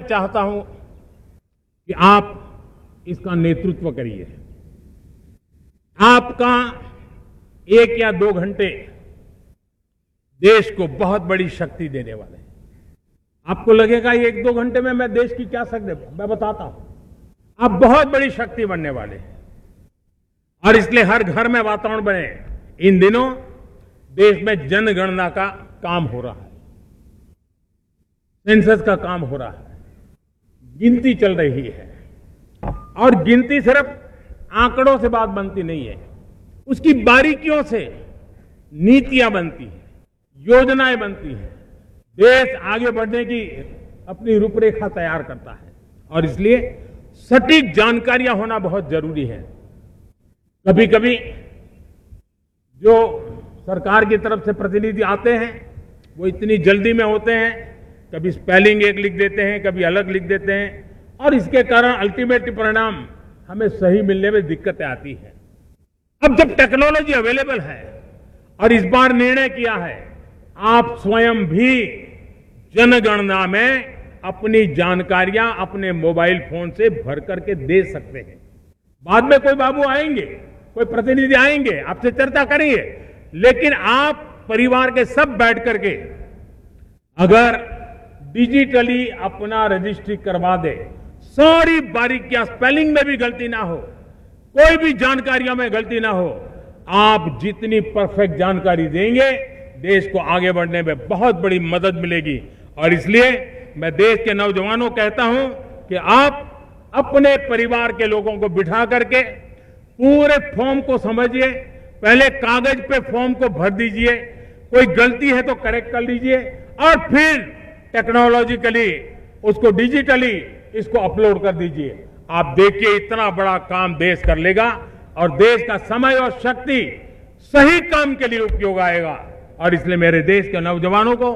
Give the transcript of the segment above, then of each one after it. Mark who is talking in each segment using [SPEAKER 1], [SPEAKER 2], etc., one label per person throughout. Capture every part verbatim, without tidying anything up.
[SPEAKER 1] चाहता हूं कि आप इसका नेतृत्व करिए। आपका एक या दो घंटे देश को बहुत बड़ी शक्ति देने वाले हैं। आपको लगेगा एक दो घंटे में मैं देश की क्या शक्ति, मैं बताता हूं, आप बहुत बड़ी शक्ति बनने वाले हैं। और इसलिए हर घर में वातावरण बने। इन दिनों देश में जनगणना का काम हो रहा है, सेंसस का काम हो रहा है, गिनती चल रही है। और गिनती सिर्फ आंकड़ों से बात बनती नहीं है, उसकी बारीकियों से नीतियां बनती हैं, योजनाएं बनती हैं, देश आगे बढ़ने की अपनी रूपरेखा तैयार करता है। और इसलिए सटीक जानकारियां होना बहुत जरूरी है। कभी कभी जो सरकार की तरफ से प्रतिनिधि आते हैं वो इतनी जल्दी में होते हैं, कभी स्पेलिंग एक लिख देते हैं, कभी अलग लिख देते हैं, और इसके कारण अल्टीमेट परिणाम हमें सही मिलने में दिक्कतें आती हैं। अब जब टेक्नोलॉजी अवेलेबल है और इस बार निर्णय किया है, आप स्वयं भी जनगणना में अपनी जानकारियां अपने मोबाइल फोन से भर करके दे सकते हैं। बाद में कोई बाबू आएंगे, कोई प्रतिनिधि आएंगे, आपसे चर्चा करेंगे, लेकिन आप परिवार के सब बैठ करके अगर डिजिटली अपना रजिस्ट्री करवा दे, सारी बारीकियां, स्पेलिंग में भी गलती ना हो, कोई भी जानकारियों में गलती ना हो, आप जितनी परफेक्ट जानकारी देंगे देश को आगे बढ़ने में बहुत बड़ी मदद मिलेगी। और इसलिए मैं देश के नौजवानों को कहता हूं कि आप अपने परिवार के लोगों को बिठा करके पूरे फॉर्म को समझिए, पहले कागज पे फॉर्म को भर दीजिए, कोई गलती है तो करेक्ट कर लीजिए, और फिर टेक्नोलॉजिकली उसको डिजिटली इसको अपलोड कर दीजिए। आप देखिए इतना बड़ा काम देश कर लेगा और देश का समय और शक्ति सही काम के लिए उपयोग आएगा। और इसलिए मेरे देश के नौजवानों को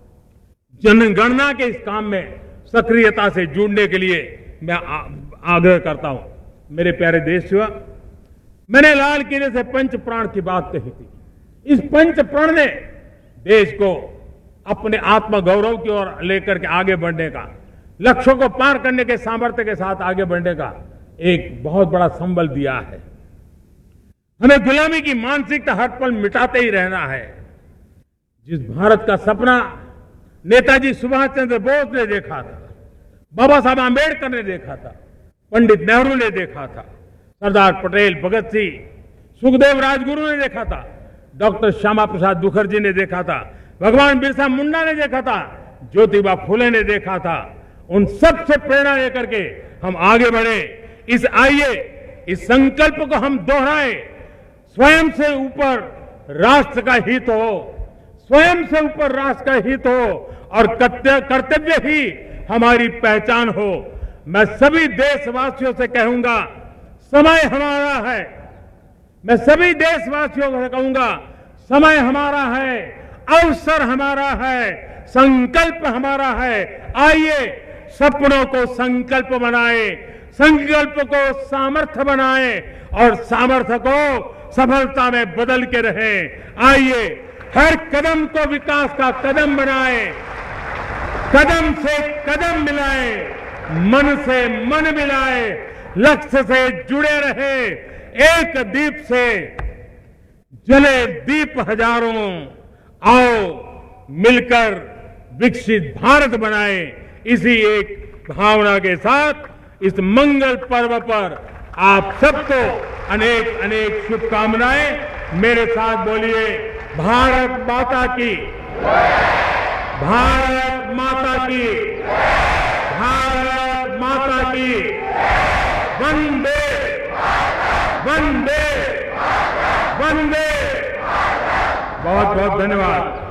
[SPEAKER 1] जनगणना के इस काम में सक्रियता से जुड़ने के लिए मैं आग्रह करता हूं। मेरे प्यारे देशवासियों, मैंने लाल किले से पंच प्राण की बात कही थी। इस पंच प्राण ने देश को अपने आत्मगौरव की ओर लेकर के आगे बढ़ने का, लक्ष्यों को पार करने के सामर्थ्य के साथ आगे बढ़ने का एक बहुत बड़ा संबल दिया है। हमें गुलामी की मानसिकता हर पल मिटाते ही रहना है। जिस भारत का सपना नेताजी सुभाष चंद्र बोस ने देखा था, बाबा साहब आंबेडकर ने देखा था, पंडित नेहरू ने देखा था, सरदार पटेल, भगत सिंह, सुखदेव राजगुरु ने देखा था, डॉक्टर श्यामा प्रसाद मुखर्जी ने देखा था, भगवान बिरसा मुंडा ने देखा था, ज्योतिबा फुले ने देखा था, उन सब से प्रेरणा लेकर के हम आगे बढ़े। इस आइए इस संकल्प को हम दोहराएं, स्वयं से ऊपर राष्ट्र का हित हो, स्वयं से ऊपर राष्ट्र का हित हो और कर्तव्य ही हमारी पहचान हो। मैं सभी देशवासियों से कहूंगा, समय हमारा है। मैं सभी देशवासियों से कहूंगा, समय हमारा है, अवसर हमारा है, संकल्प हमारा है। आइए सपनों को संकल्प बनाएं, संकल्प को सामर्थ्य बनाएं और सामर्थ्य को सफलता में बदल के रहें। आइए हर कदम को विकास का कदम बनाएं, कदम से कदम मिलाएं, मन से मन मिलाएं, लक्ष्य से जुड़े रहे। एक दीप से जले दीप हजारों, आओ मिलकर विकसित भारत बनाएं। इसी एक भावना के साथ इस मंगल पर्व पर आप सबको अनेक अनेक शुभकामनाएं। मेरे साथ बोलिए, भारत माता की, भारत माता की, भारत माता की, वंदे वंदे वंदे। बहुत बहुत धन्यवाद।